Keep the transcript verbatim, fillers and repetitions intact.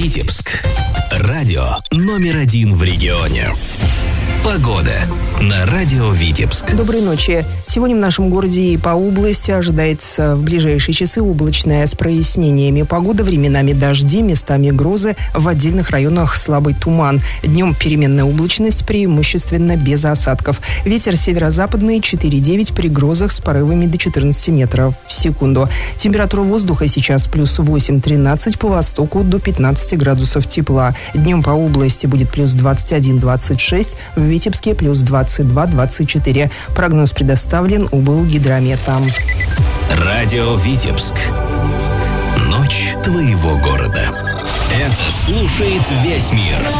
Витебск. Радио номер один в регионе. Погода на радио Витебск. Доброй ночи. Сегодня в нашем городе и по области ожидается в ближайшие часы облачная с прояснениями погода, временами дожди, местами грозы, в отдельных районах слабый туман. Днем переменная облачность, преимущественно без осадков. Ветер северо-западный четыре-девять, при грозах с порывами до четырнадцати метров в секунду. Температура воздуха сейчас плюс восемь-тринадцать, по востоку до пятнадцати градусов тепла. Днем по области будет плюс двадцать один-двадцать шесть, в Витебске плюс двадцать два-двадцать четыре. Прогноз предоставлен Облгидрометом. Радио Витебск. Ночь твоего города. Это слушает весь мир.